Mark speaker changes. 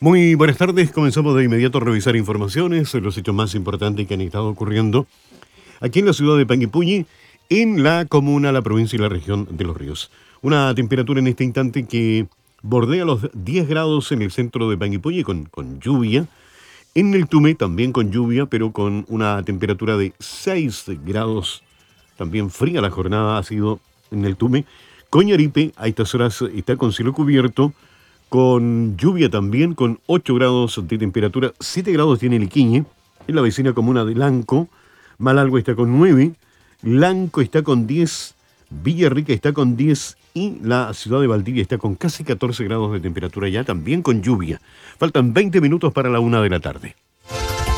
Speaker 1: Muy buenas tardes, comenzamos de inmediato a revisar informaciones, los hechos más importantes que han estado ocurriendo aquí en la ciudad de Panguipulli, en la comuna, la provincia y la región de Los Ríos. Una temperatura en este instante que bordea los 10 grados en el centro de Panguipulli con lluvia. En el Tume también con lluvia, pero con una temperatura de 6 grados. También fría la jornada ha sido en el Tume. Coñaripe a estas horas está con cielo cubierto, con lluvia también, con 8 grados de temperatura. 7 grados tiene Liquiñe, en la vecina comuna de Lanco. Malalgua está con 9, Lanco está con 10, Villarrica está con 10 y la ciudad de Valdivia está con casi 14 grados de temperatura ya, también con lluvia. Faltan 20 minutos para la 1 de la tarde.